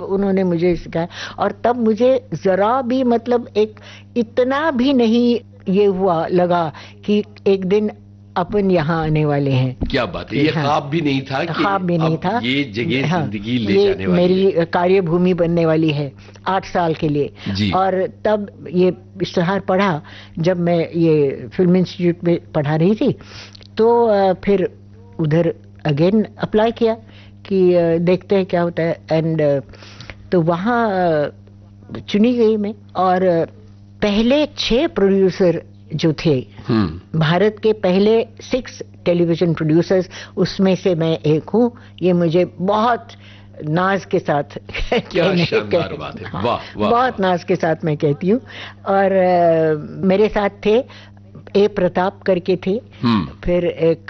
उन्होंने मुझे सिखाया। और तब मुझे जरा भी मतलब एक इतना भी नहीं ये हुआ लगा कि एक दिन अपन यहाँ आने वाले हैं। क्या बात है, ये हाँ, ख्वाब भी नहीं था कि ख्वाब भी नहीं अब था। ये जगह हाँ, जिंदगी ले ये जाने वाली है। मेरी कार्यभूमि बनने वाली है 8 साल के लिए। जी। और तब ये इश्तिहार पढ़ा जब मैं ये फिल्म इंस्टीट्यूट में पढ़ा रही थी, तो फिर उधर अगेन अप्लाई किया कि देखते हैं क्या होता है। एंड तो वहाँ चुनी गई मैं। और पहले 6 प्रोड्यूसर जो थे, भारत के पहले 6 टेलीविजन प्रोड्यूसर्स, उसमें से मैं एक हूँ। ये मुझे बहुत नाज के साथ क्या शानदार बात है। वाह वाह, बहुत नाज के साथ मैं कहती हूँ। और मेरे साथ थे ए प्रताप करके थे, फिर एक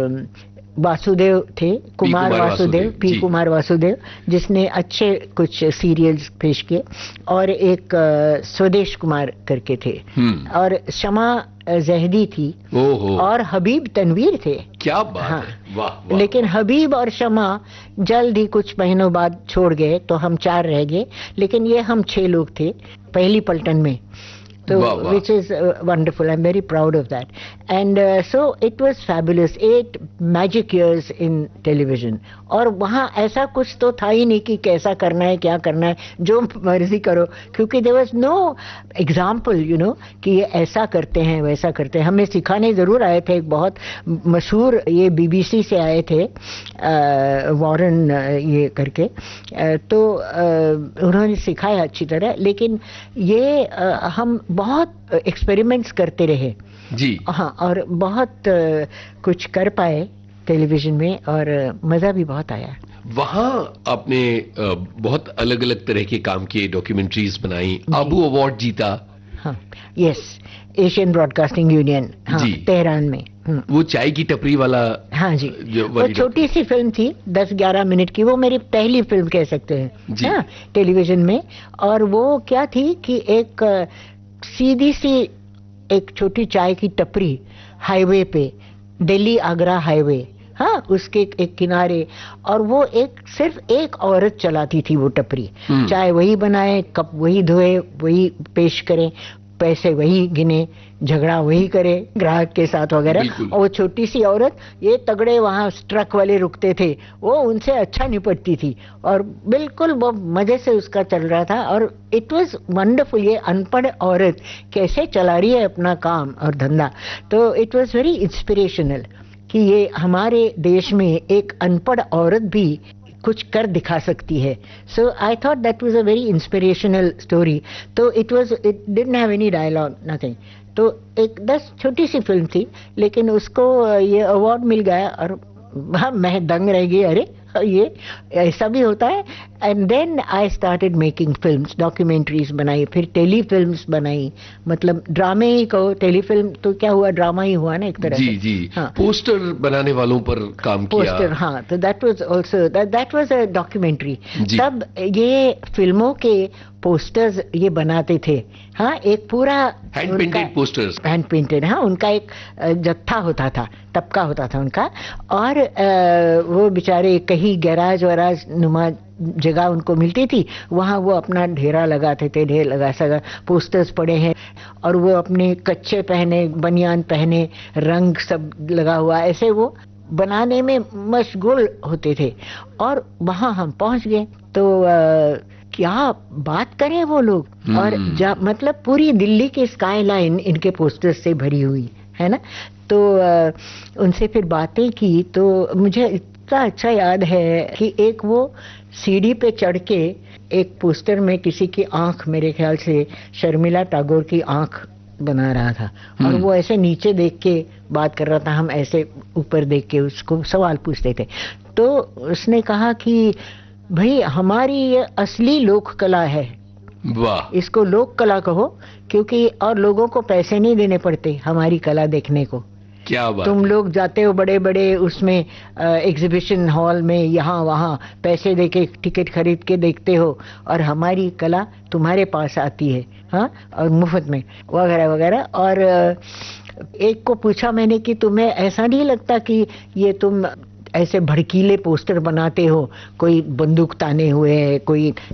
वासुदेव थे, कुमार वासुदेव, पी कुमार वासुदेव, जिसने अच्छे कुछ सीरियल्स पेश किए। और एक स्वदेश कुमार करके थे, और शमा जहदी थी, और हबीब तनवीर थे। क्या बात है, वाह वाह। लेकिन हबीब और शमा जल्द ही कुछ महीनों बाद छोड़ गए, तो हम 4 रह गए। लेकिन ये हम 6 लोग थे पहली पलटन में, तो which is wonderful. I'm very proud of that. And so it was fabulous. 8 magic years in television. और वहाँ ऐसा कुछ तो था ही नहीं कि कैसा करना है, क्या करना है, जो मर्जी करो, क्योंकि there was no example, you know, कि ये ऐसा करते हैं वैसा करते हैं। हमें सिखाने जरूर आए थे, एक बहुत मशहूर ये BBC से आए थे, वॉरेन ये करके, तो उन्होंने सिखाया अच्छी तरह। लेकिन ये हम बहुत एक्सपेरिमेंट्स करते रहे जी। हाँ, और बहुत कुछ कर पाए टेलीविजन में, और मजा भी बहुत आया। वहाँ आपने बहुत अलग अलग तरह के काम किए, डॉक्यूमेंट्रीज बनाई, आबू अवार्ड जीता। हाँ, यस, एशियन ब्रॉडकास्टिंग यूनियन, हाँ, तेहरान में। वो चाय की टपरी वाला, हाँ जी, वो छोटी सी फिल्म थी 10-11 मिनट की, वो मेरी पहली फिल्म कह सकते हैं, हाँ, टेलीविजन में। और वो क्या थी कि एक सीधी सी एक छोटी चाय की टपरी हाईवे पे, दिल्ली आगरा हाईवे, हाँ, उसके एक किनारे, और वो सिर्फ एक औरत चलाती थी वो टपरी। चाय वही बनाए, कप वही धोए, वही पेश करे, पैसे वही गिने, झगड़ा वही करे ग्राहक के साथ वगैरह। और वो छोटी सी औरत, ये तगड़े वहाँ ट्रक वाले रुकते थे, वो उनसे अच्छा निपटती थी, और बिल्कुल वो मजे से उसका चल रहा था। और इट वाज वंडरफुल, ये अनपढ़ औरत कैसे चला रही है अपना काम और धंधा। तो इट वाज वेरी इंस्पिरेशनल कि ये हमारे देश में एक अनपढ़ औरत भी कुछ कर दिखा सकती है। सो I thought that was a very inspirational story. तो it didn't have any dialogue, nothing. तो एक 10 छोटी सी फिल्म थी, लेकिन उसको ये अवार्ड मिल गया, और मैं दंग रह गई, अरे ये ऐसा भी होता है। And then I started making films, documentaries बनाई, फिर टेली फिल्म्स बनाई, मतलब ड्रामे ही कहो, टेली फिल्म तो क्या हुआ, ड्रामा ही हुआ ना एक तरह जी, से। जी, हाँ, पोस्टर बनाने वालों पर काम किया। पोस्टर, हाँ, तो that was also, that was a documentary. तब ये फिल्मों के पोस्टर्स ये बनाते थे, हाँ, एक पूरा hand painted posters, hand painted, हाँ, उनका एक जत्था होता था, तबका होता था उनका। और वो बेचारे कहीं गैराज वैराज नुमा जगह उनको मिलती थी, वहाँ वो अपना ढेरा लगाते थे, ढेर लगा सका पोस्टर्स पड़े हैं, और वो अपने कच्चे पहने, बनियान पहने, रंग सब लगा हुआ, ऐसे वो बनाने में मशगूल होते थे। और वहाँ हम पहुँच गए, तो क्या बात करें वो लोग। और मतलब पूरी दिल्ली की स्काई लाइन इनके पोस्टर्स से भरी हुई है ना। तो उनसे फिर बातें की, तो मुझे इतना अच्छा याद है कि एक वो सीढ़ी पे चढ़ के एक पोस्टर में किसी की आंख, मेरे ख्याल से शर्मिला टैगोर की आंख बना रहा था, और वो ऐसे नीचे देख के बात कर रहा था, हम ऐसे ऊपर देख के उसको सवाल पूछते थे। तो उसने कहा कि भाई हमारी ये असली लोक कला है, वाह, इसको लोक कला कहो, क्योंकि और लोगों को पैसे नहीं देने पड़ते हमारी कला देखने को। क्या बात। तुम लोग जाते हो बड़े बड़े उसमें एग्जीबिशन हॉल में, यहाँ वहाँ पैसे देके टिकट खरीद के देखते हो, और हमारी कला तुम्हारे पास आती है, हाँ, और मुफ्त में वगैरह वगैरह। और एक को पूछा मैंने कि तुम्हें ऐसा नहीं लगता कि ये तुम ऐसे भड़कीले पोस्टर बनाते हो, कोई बंदूक ताने हुए है, कोई